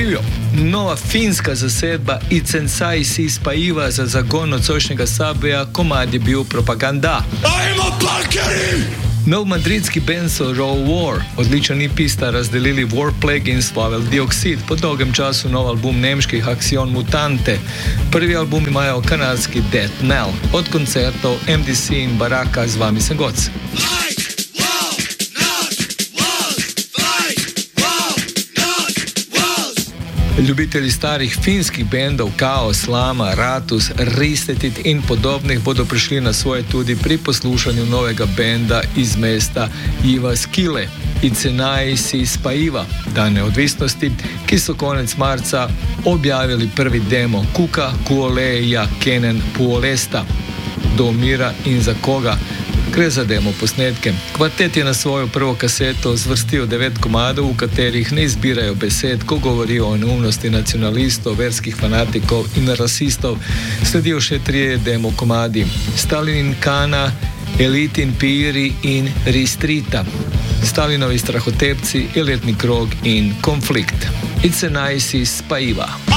zanimivo. Nova finska zasedba Icensai si spajiva za zagon nocojšnjega Subwaya, komad je bil propaganda. Ajmo parkeri! Nov madridski band so Raw War, odličen EP sta razdelili Warplague in Svavel Dioxid, po dolgem času nov album nemških Action Mutante. Prvi album imajo kanadski Death Knell. Od koncertov MDC in Baraka, z vami sem Goc. Ljubitelji starih finskih bendov Kaos, Lama, Ratus, Ristetit in podobnih bodo prišli na svoje tudi pri poslušanju novega benda iz mesta Jyväskylä, Icensai si spajiva, dan neodvisnosti, ki so konec marca objavili prvi demo Kuka Kuoleja Kenen Puolesta, Do mira in za koga. Gre za demo posnetke. Kvartet je na svojo prvo kaseto zvrstil 9 komadov, v katerih ne izbirajo besed, ko govorijo o neumnosti nacionalistov, verskih fanatikov in rasistov. Sledijo še 3 demo komadi: Stalin Kana, Elitin Piri in Ristrita, Stalinovi strahotepci, Elitni krog in Konflikt. Icensai si spajiva.